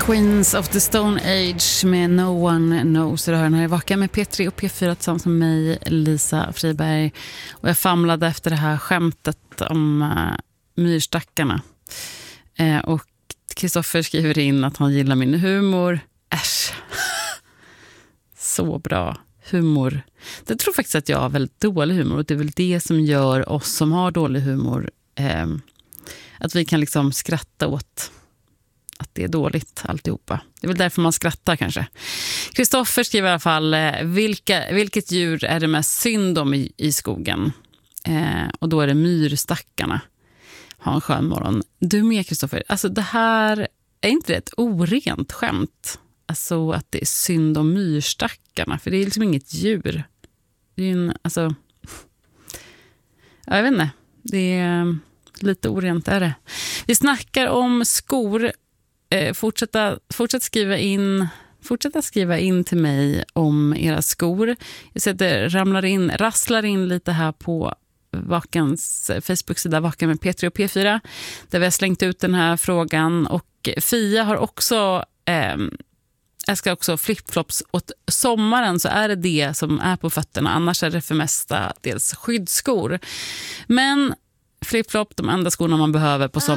Queens of the Stone Age med No One Knows. Det här är Vaka med P3 och P4 tillsammans med mig, Lisa Friberg. Och jag famlade efter det här skämtet om myrstackarna. Och Kristoffer skriver in att han gillar min humor. Äsch. Så bra. Humor. Jag tror faktiskt att jag har väldigt dålig humor. Och det är väl det som gör oss som har dålig humor att vi kan liksom skratta åt att det är dåligt alltihopa. Det är väl därför man skrattar kanske. Kristoffer skriver i alla fall vilket djur är det mest synd om i skogen? Och då är det myrstackarna. Ha en skön morgon. Du med, Kristoffer. Alltså det här är inte ett orent skämt. Alltså att det är synd om myrstackarna. För det är liksom inget djur. Det är en, alltså... Jag vet inte. Det är lite orent är det. Vi snackar om skor. Fortsätt skriva in till mig om era skor. Jag ser att det rasslar in lite här på Vakans Facebook-sida Vakan med P3 och P4 där vi har slängt ut den här frågan. Och Fia har också jag ska också flipflops åt sommaren, så är det som är på fötterna. Annars är det för mesta dels skyddsskor. Men flipflop, de enda skorna man behöver på sommaren.